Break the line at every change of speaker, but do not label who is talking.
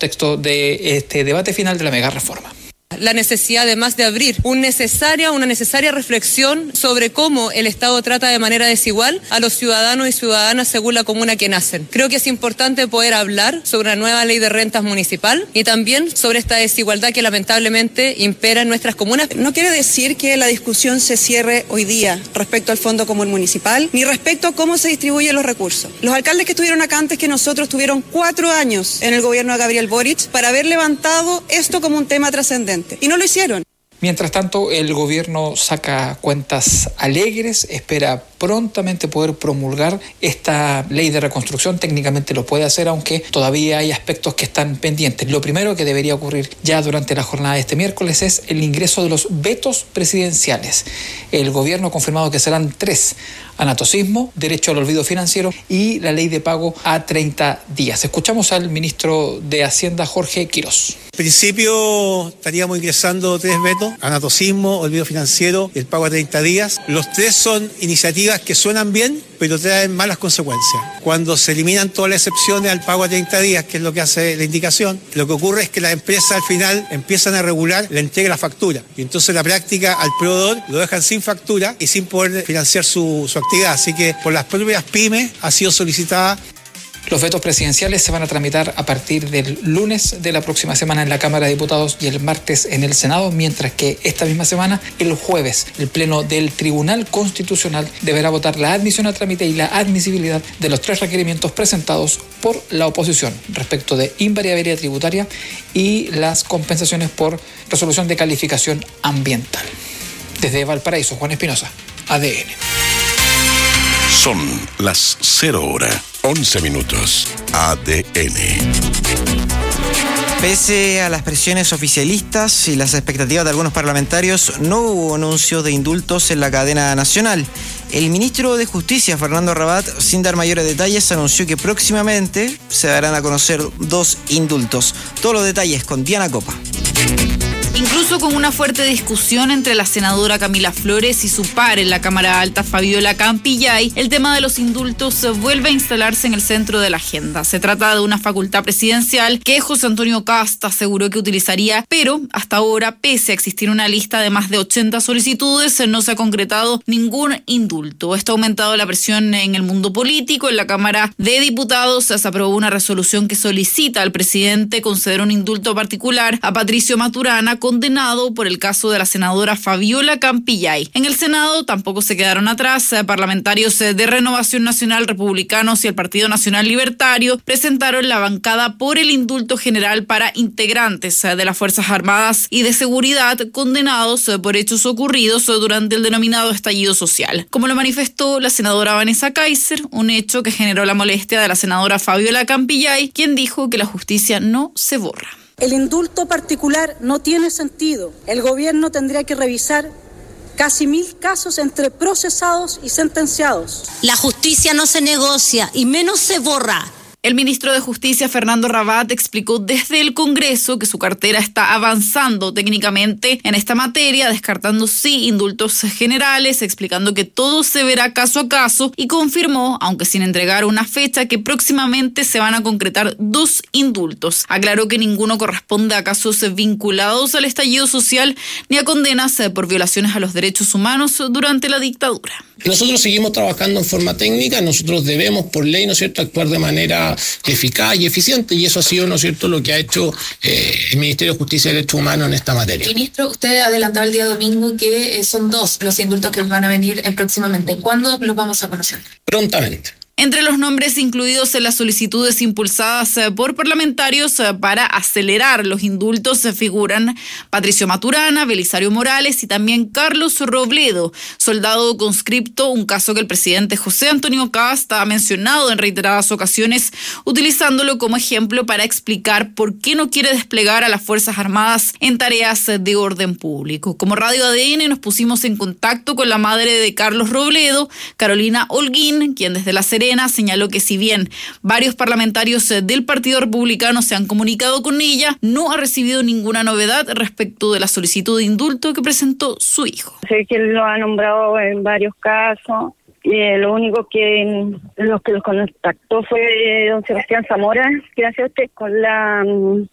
contexto de este debate final de la mega reforma.
La necesidad además de abrir una necesaria reflexión sobre cómo el Estado trata de manera desigual a los ciudadanos y ciudadanas según la comuna que nacen. Creo que es importante poder hablar sobre una nueva ley de rentas municipal y también sobre esta desigualdad que lamentablemente impera en nuestras comunas.
No quiere decir que la discusión se cierre hoy día respecto al Fondo Común Municipal, ni respecto a cómo se distribuyen los recursos. Los alcaldes que estuvieron acá antes que nosotros tuvieron 4 años en el gobierno de Gabriel Boric para haber levantado esto como un tema trascendente. Y no lo hicieron.
Mientras tanto, el gobierno saca cuentas alegres, espera prontamente poder promulgar esta ley de reconstrucción. Técnicamente lo puede hacer, aunque todavía hay aspectos que están pendientes. Lo primero que debería ocurrir ya durante la jornada de este miércoles es el ingreso de los vetos presidenciales. El gobierno ha confirmado que serán 3: anatocismo, derecho al olvido financiero y la ley de pago a 30 días. Escuchamos al ministro de Hacienda, Jorge Quirós.
En principio estaríamos ingresando 3 vetos: anatocismo, olvido financiero y el pago a 30 días. Los 3 son iniciativas que suenan bien, pero traen malas consecuencias. Cuando se eliminan todas las excepciones al pago a 30 días, que es lo que hace la indicación, lo que ocurre es que las empresas al final empiezan a regular la entrega de la factura. Y entonces en la práctica al proveedor lo dejan sin factura y sin poder financiar su actividad. Así que por las propias pymes ha sido solicitada.
Los vetos presidenciales se van a tramitar a partir del lunes de la próxima semana en la Cámara de Diputados y el martes en el Senado, mientras que esta misma semana, el jueves, el Pleno del Tribunal Constitucional deberá votar la admisión a trámite y la admisibilidad de los 3 requerimientos presentados por la oposición respecto de invariabilidad tributaria y las compensaciones por resolución de calificación ambiental. Desde Valparaíso, Juan Espinosa, ADN.
Son las 0:11. ADN.
Pese a las presiones oficialistas y las expectativas de algunos parlamentarios, no hubo anuncios de indultos en la cadena nacional. El ministro de Justicia, Fernando Rabat, sin dar mayores detalles, anunció que próximamente se darán a conocer 2 indultos. Todos los detalles con Diana Copa.
Incluso con una fuerte discusión entre la senadora Camila Flores y su par en la Cámara Alta, Fabiola Campillay, el tema de los indultos vuelve a instalarse en el centro de la agenda. Se trata de una facultad presidencial que José Antonio Kast aseguró que utilizaría, pero hasta ahora, pese a existir una lista de más de 80 solicitudes, no se ha concretado ningún indulto. Esto ha aumentado la presión en el mundo político. En la Cámara de Diputados se aprobó una resolución que solicita al presidente conceder un indulto particular a Patricio Maturana, condenado por el caso de la senadora Fabiola Campillay. En el Senado tampoco se quedaron atrás. Parlamentarios de Renovación Nacional, Republicanos y el Partido Nacional Libertario presentaron la bancada por el indulto general para integrantes de las Fuerzas Armadas y de Seguridad condenados por hechos ocurridos durante el denominado estallido social. Como lo manifestó la senadora Vanessa Kaiser, un hecho que generó la molestia de la senadora Fabiola Campillay, quien dijo que la justicia no se borra.
El indulto particular no tiene sentido. El gobierno tendría que revisar casi 1000 casos entre procesados y sentenciados.
La justicia no se negocia y menos se borra.
El ministro de Justicia, Fernando Rabat, explicó desde el Congreso que su cartera está avanzando técnicamente en esta materia, descartando sí indultos generales, explicando que todo se verá caso a caso y confirmó, aunque sin entregar una fecha, que próximamente se van a concretar 2 indultos. Aclaró que ninguno corresponde a casos vinculados al estallido social ni a condenas por violaciones a los derechos humanos durante la dictadura.
Nosotros seguimos trabajando en forma técnica, nosotros debemos por ley, ¿no es cierto?, actuar de manera eficaz y eficiente, y eso ha sido, ¿no es cierto?, lo que ha hecho el Ministerio de Justicia y Derechos Humanos en esta materia.
Ministro, usted adelantaba el día domingo que son 2 los indultos que van a venir próximamente. ¿Cuándo los vamos a conocer?
Prontamente.
Entre los nombres incluidos en las solicitudes impulsadas por parlamentarios para acelerar los indultos figuran Patricio Maturana, Belisario Morales y también Carlos Robledo, soldado conscripto, un caso que el presidente José Antonio Kast ha mencionado en reiteradas ocasiones, utilizándolo como ejemplo para explicar por qué no quiere desplegar a las Fuerzas Armadas en tareas de orden público. Como Radio ADN nos pusimos en contacto con la madre de Carlos Robledo, Carolina Holguín, quien desde La Serena señaló que si bien varios parlamentarios del Partido Republicano se han comunicado con ella, no ha recibido ninguna novedad respecto de la solicitud de indulto que presentó su hijo.
Sé que él lo ha nombrado en varios casos. Lo único que los contactó fue don Sebastián Zamora, gracias a usted, con la